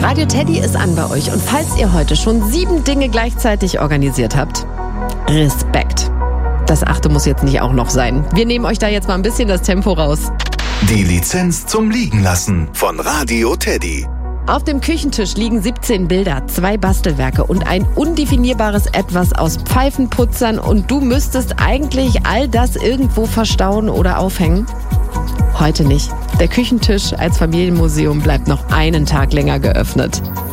Radio Teddy ist an bei euch und falls ihr heute schon 7 Dinge gleichzeitig organisiert habt, Respekt. Das 8. muss jetzt nicht auch noch sein. Wir nehmen euch da jetzt mal ein bisschen das Tempo raus. Die Lizenz zum Liegenlassen von Radio Teddy. Auf dem Küchentisch liegen 17 Bilder, 2 Bastelwerke und ein undefinierbares Etwas aus Pfeifenputzern und du müsstest eigentlich all das irgendwo verstauen oder aufhängen? Heute nicht. Der Küchentisch als Familienmuseum bleibt noch einen Tag länger geöffnet.